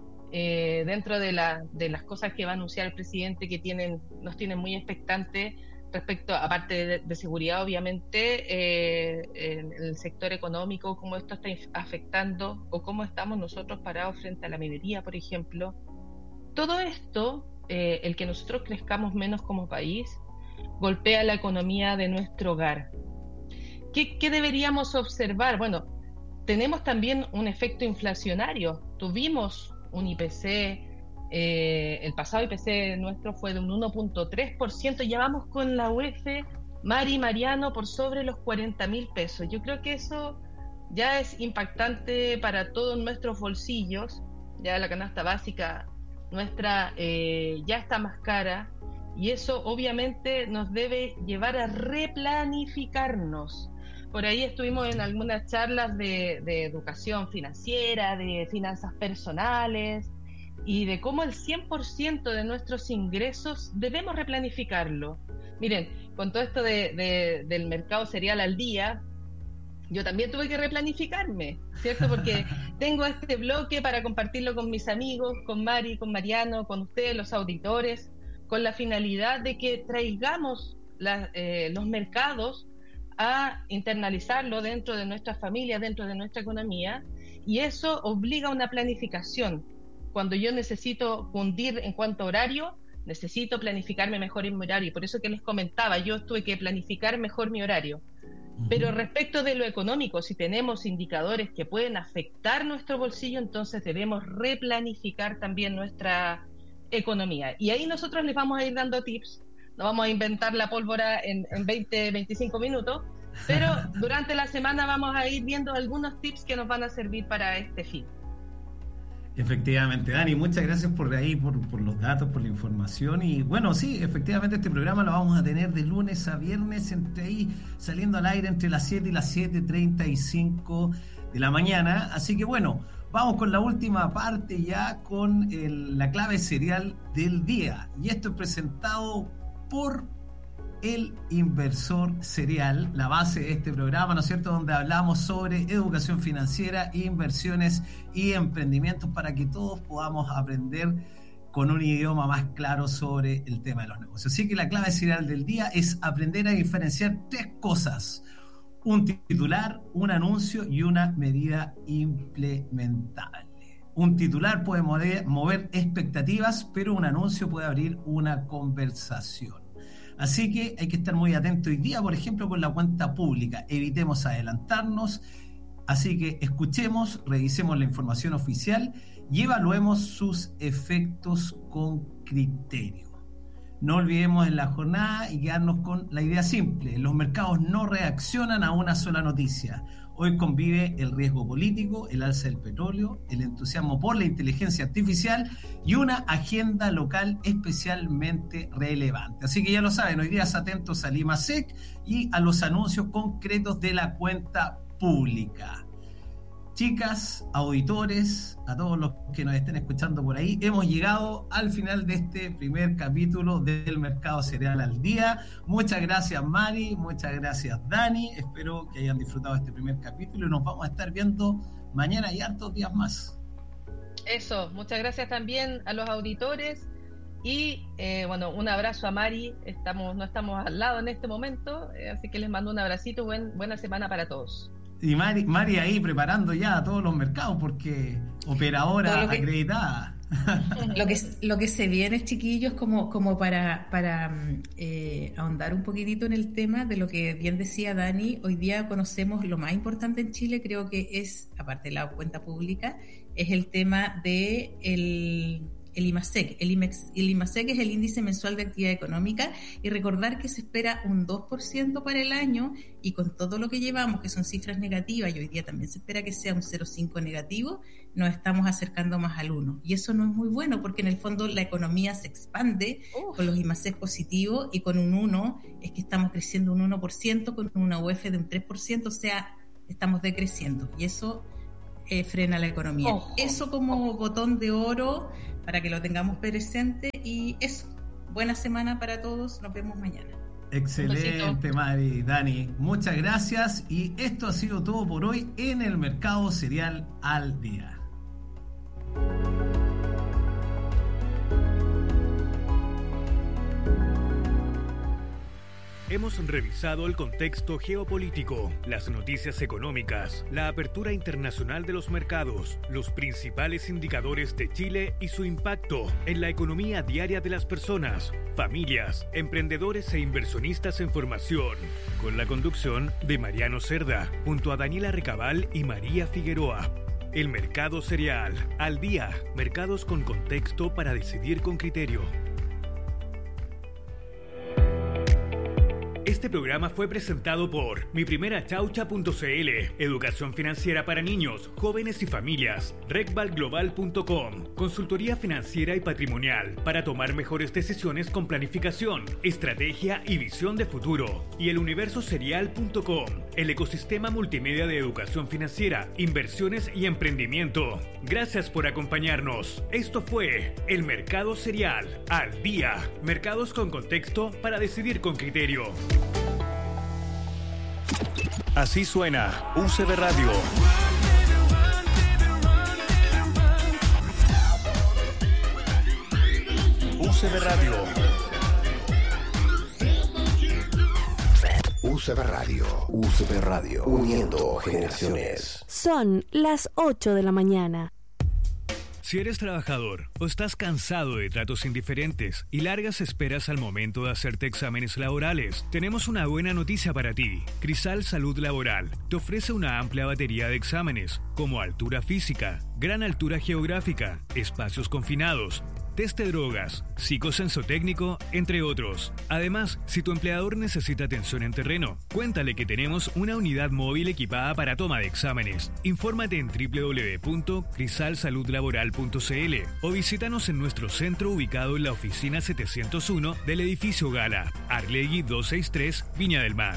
Eh, dentro de, la, de las cosas que va a anunciar el presidente, que tienen, nos tienen muy expectantes, respecto, aparte de, de seguridad, obviamente, eh, en el sector económico, cómo esto está afectando o cómo estamos nosotros parados frente a la minería, por ejemplo. Todo esto, eh, el que nosotros crezcamos menos como país, golpea la economía de nuestro hogar. ¿Qué, qué deberíamos observar? Bueno, tenemos también un efecto inflacionario. Tuvimos un I P C, Eh, el pasado I P C nuestro fue de un uno punto tres por ciento, ya vamos con la U E F, Mari, Mariano, por sobre los cuarenta mil pesos. Yo creo que eso ya es impactante para todos nuestros bolsillos. Ya la canasta básica nuestra eh, ya está más cara, y eso obviamente nos debe llevar a replanificarnos. Por ahí estuvimos en algunas charlas de, de educación financiera, de finanzas personales, y de cómo el cien por ciento de nuestros ingresos debemos replanificarlo. Miren, con todo esto de, de, del mercado cereal al día, yo también tuve que replanificarme, ¿cierto? Porque tengo este bloque para compartirlo con mis amigos, con Mari, con Mariano, con ustedes, los auditores, con la finalidad de que traigamos la, eh, los mercados a internalizarlo dentro de nuestras familias, dentro de nuestra economía, y eso obliga a una planificación. Cuando yo necesito fundir en cuanto a horario, necesito planificarme mejor en mi horario, y por eso que les comentaba, yo tuve que planificar mejor mi horario. Uh-huh. Pero respecto de lo económico, si tenemos indicadores que pueden afectar nuestro bolsillo, entonces debemos replanificar también nuestra economía. Y ahí nosotros les vamos a ir dando tips. No vamos a inventar la pólvora en, en veinte, veinticinco minutos, pero durante la semana vamos a ir viendo algunos tips que nos van a servir para este fin. Efectivamente, Dani, muchas gracias por ahí, por, por los datos, por la información. Y bueno, sí, efectivamente este programa lo vamos a tener de lunes a viernes, entre ahí saliendo al aire entre las siete y las siete treinta y cinco de la mañana. Así que bueno, vamos con la última parte ya con el, la clave serial del día. Y esto es presentado por el inversor serial, la base de este programa, ¿no es cierto?, donde hablamos sobre educación financiera, inversiones y emprendimientos para que todos podamos aprender con un idioma más claro sobre el tema de los negocios. Así que la clave serial del día es aprender a diferenciar tres cosas: un titular, un anuncio y una medida implementable. Un titular puede mover, mover expectativas, pero un anuncio puede abrir una conversación. Así que hay que estar muy atento hoy día, por ejemplo, con la cuenta pública. Evitemos adelantarnos. Así que escuchemos, revisemos la información oficial y evaluemos sus efectos con criterio. No olvidemos en la jornada y quedarnos con la idea simple: los mercados no reaccionan a una sola noticia. Hoy convive el riesgo político, el alza del petróleo, el entusiasmo por la inteligencia artificial y una agenda local especialmente relevante. Así que ya lo saben, hoy día atentos al IMASEC y a los anuncios concretos de la cuenta pública. Chicas, auditores, a todos los que nos estén escuchando por ahí, hemos llegado al final de este primer capítulo del Mercado Cereal al Día. Muchas gracias, Mari, muchas gracias, Dani. Espero que hayan disfrutado este primer capítulo y nos vamos a estar viendo mañana y hartos días más. Eso, muchas gracias también a los auditores y eh, bueno, un abrazo a Mari. Estamos, no estamos al lado en este momento, eh, así que les mando un abracito. Buen, buena semana para todos. Y Mari, Mari ahí preparando ya a todos los mercados, porque operadora que, acreditada. Lo que, lo que se viene, chiquillos, como, como para, para eh, ahondar un poquitito en el tema de lo que bien decía Dani. Hoy día conocemos lo más importante en Chile, creo que es, aparte de la cuenta pública, es el tema de el... el IMASEC. El, IMEX, el IMASEC es el índice mensual de actividad económica, y recordar que se espera un dos por ciento para el año, y con todo lo que llevamos, que son cifras negativas, y hoy día también se espera que sea un cero coma cinco negativo, nos estamos acercando más al uno. Y eso no es muy bueno, porque en el fondo la economía se expande Uf. con los IMASEC positivos, y con un uno es que estamos creciendo un uno por ciento, con una U F de un tres por ciento, o sea, estamos decreciendo. Y eso eh, frena la economía. Ojo. Eso como botón de oro para que lo tengamos presente. Y eso, buena semana para todos, nos vemos mañana. Excelente, Mari, Dani, muchas gracias, y esto ha sido todo por hoy en el Mercado Cereal al Día. Hemos revisado el contexto geopolítico, las noticias económicas, la apertura internacional de los mercados, los principales indicadores de Chile y su impacto en la economía diaria de las personas, familias, emprendedores e inversionistas en formación, con la conducción de Mariano Cerda, junto a Daniela Recabal y María Figueroa. El Mercado Cereal al Día, mercados con contexto para decidir con criterio. Este programa fue presentado por mi primera chaucha punto c l, educación financiera para niños, jóvenes y familias, recval global punto com, consultoría financiera y patrimonial para tomar mejores decisiones con planificación, estrategia y visión de futuro, y el universo cereal punto com, el ecosistema multimedia de educación financiera, inversiones y emprendimiento. Gracias por acompañarnos. Esto fue el Mercado Cereal al Día, mercados con contexto para decidir con criterio. Así suena U C B Radio. U C B Radio. U C B Radio. U C B Radio, uniendo generaciones. Son las ocho de la mañana. Si eres trabajador o estás cansado de tratos indiferentes y largas esperas al momento de hacerte exámenes laborales, tenemos una buena noticia para ti. Crisal Salud Laboral te ofrece una amplia batería de exámenes, como altura física, gran altura geográfica, espacios confinados, test de drogas, psicosensotécnico, entre otros. Además, si tu empleador necesita atención en terreno, cuéntale que tenemos una unidad móvil equipada para toma de exámenes. Infórmate en doble u doble u doble u punto crisal salud laboral punto c l o visítanos en nuestro centro ubicado en la oficina setecientos uno del edificio Gala, Arlegui doscientos sesenta y tres, Viña del Mar.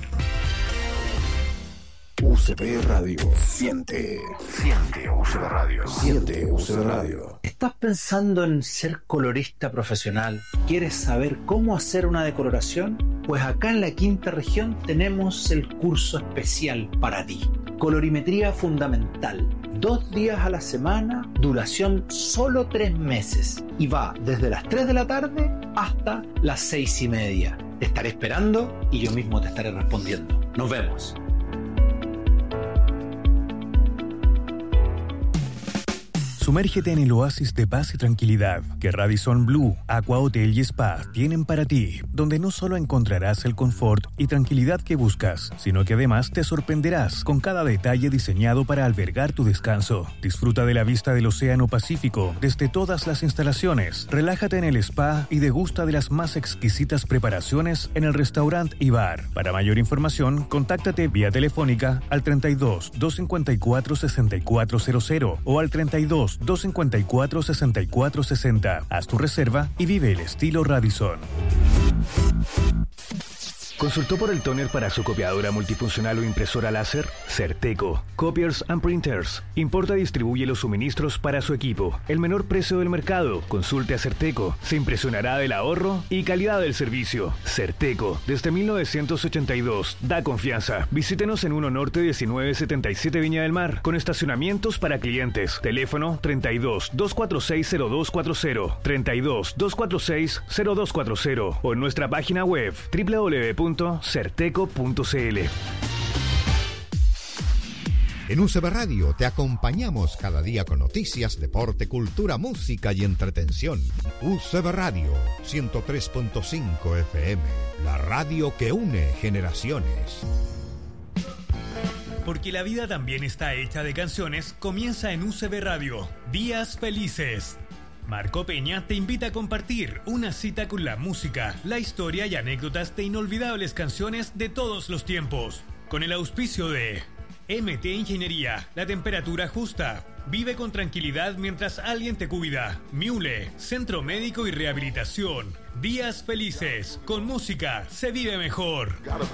U C B Radio. Siente. Siente U C B Radio. Siente U C B Radio. ¿Estás pensando en ser colorista profesional? ¿Quieres saber cómo hacer una decoloración? Pues acá en la quinta región tenemos el curso especial para ti. Colorimetría fundamental. Dos días a la semana, duración solo tres meses. Y va desde las tres de la tarde hasta las seis y media. Te estaré esperando y yo mismo te estaré respondiendo. Nos vemos. Sumérgete en el oasis de paz y tranquilidad que Radisson Blu, Aqua Hotel y Spa tienen para ti, donde no solo encontrarás el confort y tranquilidad que buscas, sino que además te sorprenderás con cada detalle diseñado para albergar tu descanso. Disfruta de la vista del Océano Pacífico desde todas las instalaciones, relájate en el spa y degusta de las más exquisitas preparaciones en el restaurante y bar. Para mayor información, contáctate vía telefónica al treinta y dos, doscientos cincuenta y cuatro, sesenta y cuatro cero cero o al treinta y dos, doscientos cincuenta y cuatro, sesenta y cuatro sesenta. Haz tu reserva y vive el estilo Radisson. ¿Consultó por el tóner para su copiadora multifuncional o impresora láser? Certeco. Copiers and Printers. Importa y distribuye los suministros para su equipo. El menor precio del mercado. Consulte a Certeco. Se impresionará del ahorro y calidad del servicio. Certeco. Desde mil novecientos ochenta y dos. Da confianza. Visítenos en uno Norte diecinueve setenta y siete Viña del Mar. Con estacionamientos para clientes. Teléfono treinta y dos, doscientos cuarenta y seis, cero dos cuarenta. treinta y dos, doscientos cuarenta y seis, cero dos cuarenta. O en nuestra página web doble u doble u doble u punto certeco punto c l. En U C B Radio te acompañamos cada día con noticias, deporte, cultura, música y entretención. U C B Radio ciento tres punto cinco F M, la radio que une generaciones. Porque la vida también está hecha de canciones, comienza en U C B Radio, Días Felices. Marco Peña te invita a compartir una cita con la música, la historia y anécdotas de inolvidables canciones de todos los tiempos. Con el auspicio de M T Ingeniería, la temperatura justa. Vive con tranquilidad mientras alguien te cuida. Miule, Centro Médico y Rehabilitación. Días Felices. Con música se vive mejor.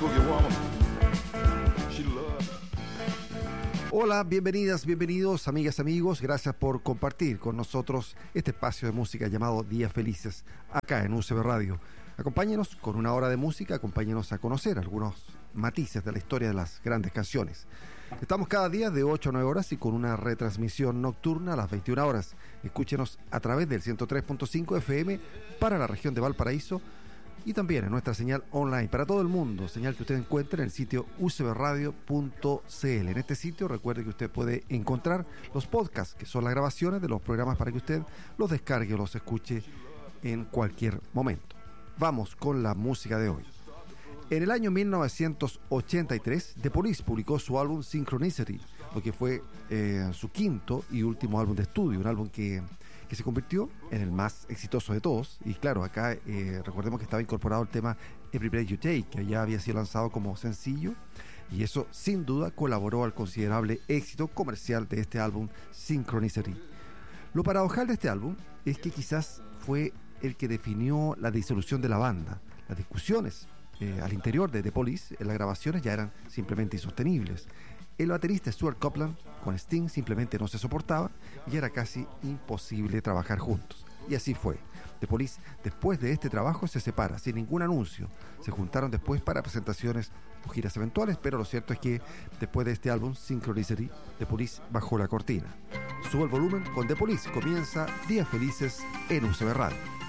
Hola, bienvenidas, bienvenidos, amigas, amigos. Gracias por compartir con nosotros este espacio de música llamado Días Felices, acá en U C B Radio. Acompáñenos con una hora de música, acompáñenos a conocer algunos matices de la historia de las grandes canciones. Estamos cada día de ocho a nueve horas y con una retransmisión nocturna a las veintiuna horas. Escúchenos a través del ciento tres punto cinco F M para la región de Valparaíso y también en nuestra señal online para todo el mundo, señal que usted encuentra en el sitio u c b radio punto c l. En este sitio recuerde que usted puede encontrar los podcasts, que son las grabaciones de los programas para que usted los descargue o los escuche en cualquier momento. Vamos con la música de hoy. En el año mil novecientos ochenta y tres, The Police publicó su álbum Synchronicity, lo que fue eh, su quinto y último álbum de estudio, un álbum que que se convirtió en el más exitoso de todos. Y claro, acá eh, recordemos que estaba incorporado el tema Every Breath You Take, que ya había sido lanzado como sencillo, y eso sin duda colaboró al considerable éxito comercial de este álbum Synchronicity. Lo paradojal de este álbum es que quizás fue el que definió la disolución de la banda. Las discusiones eh, al interior de The Police en las grabaciones ya eran simplemente insostenibles. El baterista Stuart Copeland con Sting simplemente no se soportaba y era casi imposible trabajar juntos. Y así fue. The Police, después de este trabajo, se separa sin ningún anuncio. Se juntaron después para presentaciones o giras eventuales, pero lo cierto es que después de este álbum, Synchronicity, The Police bajó la cortina. Sube el volumen con The Police. Comienza Días Felices en U C B Radio.